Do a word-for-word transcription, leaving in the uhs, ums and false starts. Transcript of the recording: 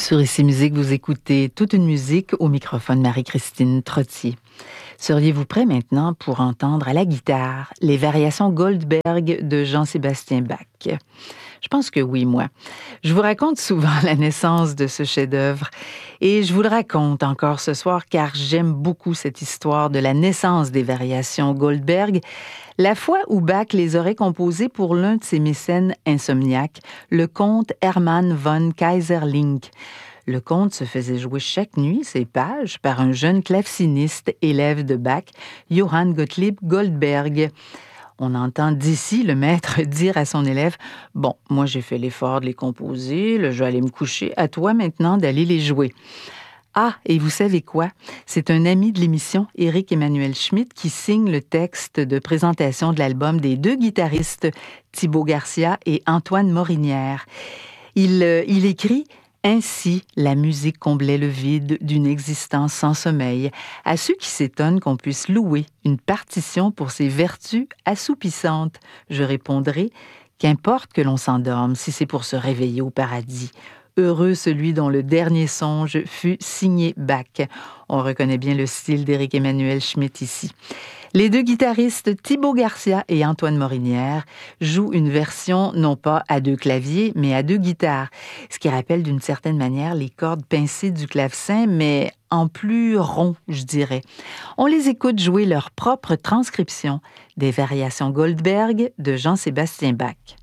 Sur Ici Musique, vous écoutez toute une musique au microphone Marie-Christine Trottier. Seriez-vous prêt maintenant pour entendre à la guitare les variations Goldberg de Jean-Sébastien Bach? Je pense que oui, moi. Je vous raconte souvent la naissance de ce chef-d'œuvre et je vous le raconte encore ce soir car j'aime beaucoup cette histoire de la naissance des variations Goldberg, la fois où Bach les aurait composées pour l'un de ses mécènes insomniaques, le comte Hermann von Keyserlingk. Le comte se faisait jouer chaque nuit ses pages par un jeune claveciniste élève de Bach, Johann Gottlieb Goldberg. On entend d'ici le maître dire à son élève « Bon, moi j'ai fait l'effort de les composer, là, je vais aller me coucher, à toi maintenant d'aller les jouer. » Ah, et vous savez quoi? C'est un ami de l'émission, Éric Emmanuel Schmitt, qui signe le texte de présentation de l'album des deux guitaristes, Thibaut Garcia et Antoine Morinière. Il, euh, il écrit « Ainsi, la musique comblait le vide d'une existence sans sommeil. À ceux qui s'étonnent qu'on puisse louer une partition pour ses vertus assoupissantes, je répondrai « Qu'importe que l'on s'endorme si c'est pour se réveiller au paradis. » Heureux celui dont le dernier songe fut signé Bach. On reconnaît bien le style d'Éric Emmanuel Schmitt ici. Les deux guitaristes Thibaut Garcia et Antoine Morinière jouent une version non pas à deux claviers, mais à deux guitares, ce qui rappelle d'une certaine manière les cordes pincées du clavecin, mais en plus rond, je dirais. On les écoute jouer leur propre transcription des variations Goldberg de Jean-Sébastien Bach.